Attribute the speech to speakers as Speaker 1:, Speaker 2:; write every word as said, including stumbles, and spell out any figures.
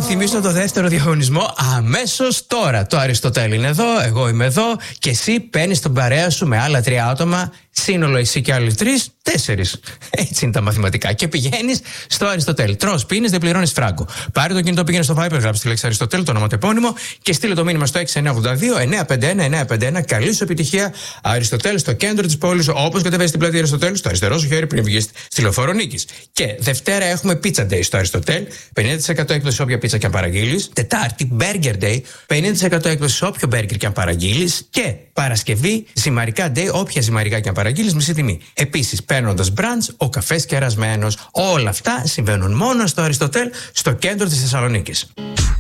Speaker 1: θυμίσω το δεύτερο διαγωνισμό αμέσως τώρα. Το Αριστοτέλη είναι εδώ, εγώ είμαι εδώ και εσύ παίρνεις τον παρέα σου με άλλα τρία άτομα. Σύνολο εσύ και άλλοι τρεις, τέσσερις. Έτσι είναι τα μαθηματικά. Και πηγαίνεις στο Αριστοτέλη. Τρως, πίνεις, δεν πληρώνεις φράγκο. Πάρε το κινητό, πήγαινε στο Viber, γράψε τη λέξη Αριστοτέλη, το ονοματεπώνυμο και στείλε το μήνυμα στο έξι εννιά ογδόντα δύο εννιά πέντε ένα εννιά πέντε ένα. Καλή σου επιτυχία. Αριστοτέλη στο κέντρο της πόλης, όπως κατεβαίνεις την πλάτη Αριστοτέλη, στο αριστερό σου χέρι πριν βγεις στη Λεωφόρο Νίκης. Και Δευτέρα έχουμε Pizza Day στο Αριστοτέλη, πενήντα τοις εκατό έκπτωση σε όποια πίτσα και αν παραγγείλεις. Τετάρτη Burger Day, πενήντα τοις εκατό έκπτωση σε όποιο burger και αν παραγγείλεις. Και Παρασκευή Ζυμαρικά Day, όποια ζυμαρικά και αν παραγγείλεις, μισή τιμή. Επίσης, παίρνοντας brunch, ο καφές κερασμένος. Όλα αυτά συμβαίνουν μόνο στο Αριστοτέλ, στο κέντρο της Θεσσαλονίκης.